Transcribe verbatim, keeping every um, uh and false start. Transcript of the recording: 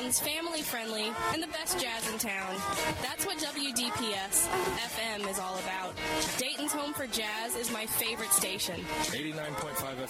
sounds, family-friendly, and the best jazz in town. That's what W D P S F M is all about. Dayton's home for jazz is my favorite station. eighty-nine point five F